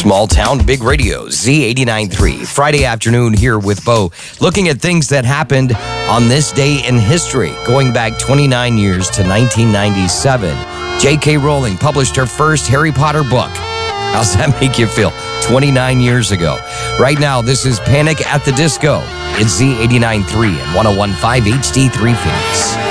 Small Town Big Radio, Z89.3. Friday afternoon here with Bo, looking at things that happened on this day in history, going back 29 years to 1997. J.K. Rowling published her first Harry Potter book. How's that make you feel? 29 years ago. Right now, this is Panic at the Disco. It's Z89.3 and 101.5 HD3 Phoenix.